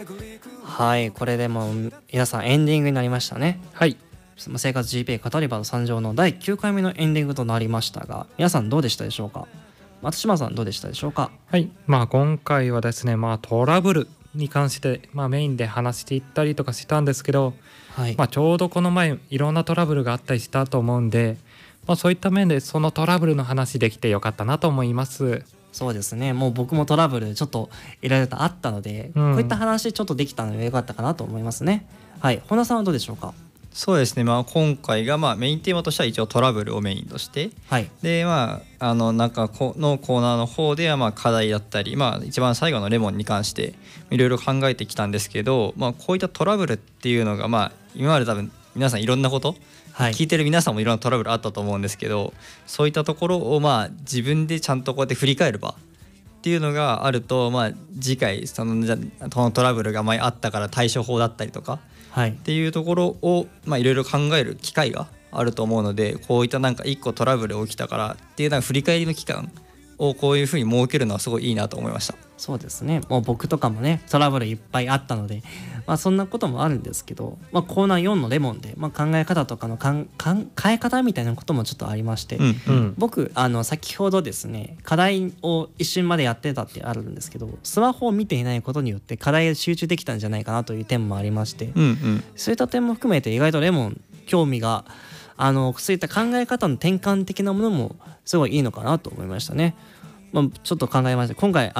はい、これでもう皆さんエンディングになりましたね。 はい。 生活 GPA 語り場の参上の第9回目のエンディングとなりましたが、皆さんどうでしたでしょうか。松島さんどうでしたでしょうか。 はい。今回はですね、トラブルに関して、メインで話していったりとかしたんですけど、 はい、 ちょうどこの前いろんなトラブルがあったりしたと思うんで、そういった面でそのトラブルの話できてよかったなと思います。 そうですね。もう僕もトラブルちょっといろいろとあったので、こういった話ちょっとできたのでよかったかなと思いますね。はい、本田さんはどうでしょうか。 そうですね、今回がメインテーマとしては一応トラブルをメインとして、 はい、 でなんかこのコーナーの方では課題だったり、一番最後のレモンに関していろいろ考えてきたんですけど、こういったトラブルっていうのが今まで多分皆さんいろんなこと、 はい、 聞いてる皆さんもいろんなトラブルあったと思うんですけど、そういったところを自分でちゃんとこうやって振り返る場っていうのがあると、次回そのトラブルが前あったから対処法だったりとかはい、 っていうところをいろいろ考える機会があると思うので、こういったなんか一個トラブル起きたからっていう振り返りの期間をこういうふうに設けるのはすごいいいなと思いました。 そうですね。もう僕とかもねトラブルいっぱいあったので、そんなこともあるんですけど、コーナー4のレモンで、考え方とかの変え方みたいなこともちょっとありまして、僕先ほどですね課題を一瞬までやってたってあるんですけど、スマホを見ていないことによって課題に集中できたんじゃないかなという点もありまして、そういった点も含めて意外とレモン興味がそういった考え方の転換的なものもすごいいいのかなと思いましたね。ちょっと考えました。今回